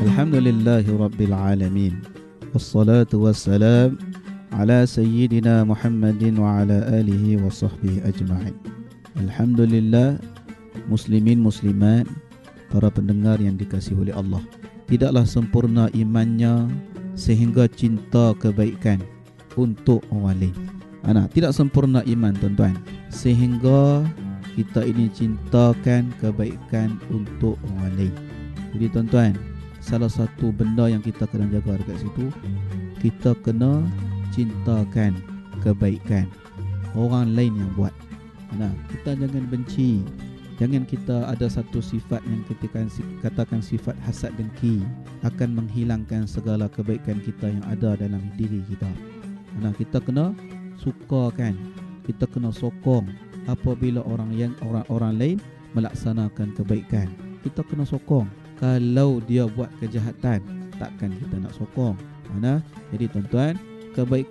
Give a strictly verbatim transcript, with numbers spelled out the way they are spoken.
Alhamdulillahi Rabbil Alamin. Wassalatu wassalam ala Sayyidina Muhammadin wa ala alihi wa sahbihi ajma'in. Alhamdulillah, muslimin muslimat, para pendengar yang dikasihi oleh Allah. Tidaklah sempurna imannya sehingga cinta kebaikan untuk orang lain. Ana, tidak sempurna iman tuan-tuan sehingga kita ini cintakan kebaikan untuk orang lain. Jadi tuan-tuan, salah satu benda yang kita kena jaga dekat situ, kita kena cintakan kebaikan orang lain yang buat. Nah, kita jangan benci. Jangan kita ada satu sifat yang kita katakan sifat hasad dengki akan menghilangkan segala kebaikan kita yang ada dalam diri kita. Nah, kita kena sukakan, kita kena sokong apabila orang yang orang-orang lain melaksanakan kebaikan. Kita kena sokong. Kalau dia buat kejahatan, takkan kita nak sokong. Mana? Jadi tuan-tuan, kebaikan